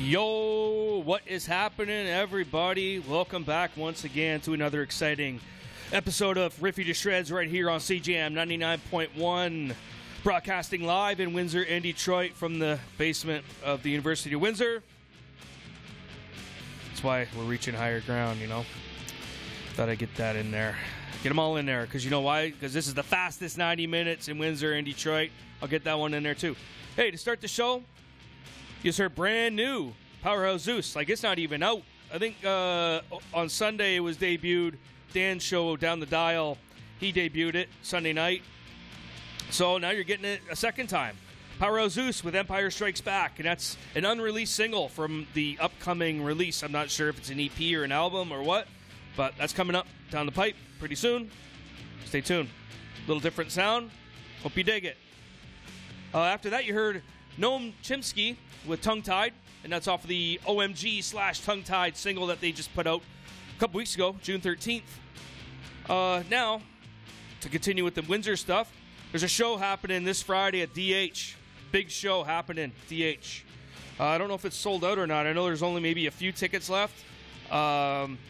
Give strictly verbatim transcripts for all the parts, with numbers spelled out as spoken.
Yo, what is happening, everybody? Welcome back once again to another exciting episode of Riffy to Shreds right here on C J M ninety-nine point one, broadcasting live in Windsor and Detroit from the basement of the University of Windsor. That's why we're reaching higher ground, you know. Thought I'd get that in there. Get them all in there, because you know why? Because this is the fastest ninety minutes in Windsor and Detroit. I'll get that one in there, too. Hey, to start the show, you just heard brand new Powerhouse Zeus. Like, it's not even out. I think uh, on Sunday it was debuted. Dan's show Down the Dial, he debuted it Sunday night. So now you're getting it a second time. Powerhouse Zeus with Empire Strikes Back. And that's an unreleased single from the upcoming release. I'm not sure if it's an E P or an album or what, but that's coming up down the pipe pretty soon. Stay tuned. Little different sound. Hope you dig it. Uh, after that, you heard Noam Chomsky with Tongue Tied, and that's off of the O M G slash Tongue Tied single that they just put out a couple weeks ago, June thirteenth. Uh, now, to continue with the Windsor stuff, there's a show happening this Friday at D H. Big show happening, D H. Uh, I don't know if it's sold out or not. I know there's only maybe a few tickets left. Um,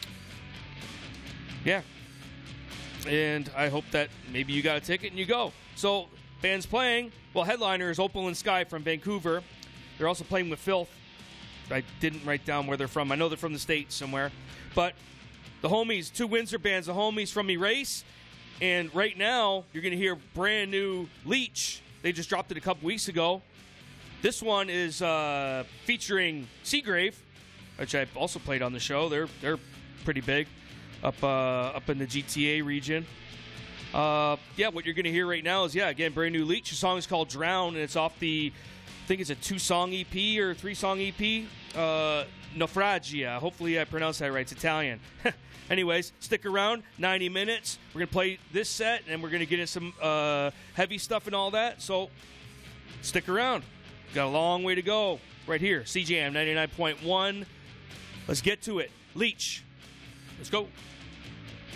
yeah. And I hope that maybe you got a ticket and you go. So, bands playing. Well, headliner is Opal Sky from Vancouver. They're also playing with Filth. I didn't write down where they're from. I know they're from the States somewhere. But the homies, two Windsor bands, the homies from Erase. And right now, you're going to hear brand new Leech. They just dropped it a couple weeks ago. This one is uh, featuring Seagrave, which I also played on the show. They're they're pretty big up uh, up in the G T A region. Uh, yeah, what you're going to hear right now is, yeah, again, brand new Leech. The song is called Drown, and it's off the, I think it's a two-song E P or three-song E P, uh, Naufragia. Hopefully I pronounced that right. It's Italian. Anyways, stick around, ninety minutes. We're going to play this set, and we're going to get into some uh, heavy stuff and all that, so stick around. Got a long way to go right here, C J M ninety-nine point one. Let's get to it. Leech. Let's go.